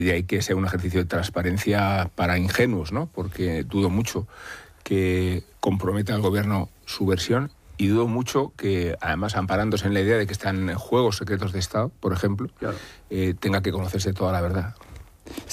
Y de ahí que sea un ejercicio de transparencia para ingenuos, ¿no? Porque dudo mucho que comprometa al gobierno su versión y dudo mucho que, además, amparándose en la idea de que están en juegos secretos de Estado, por ejemplo, claro, tenga que conocerse toda la verdad.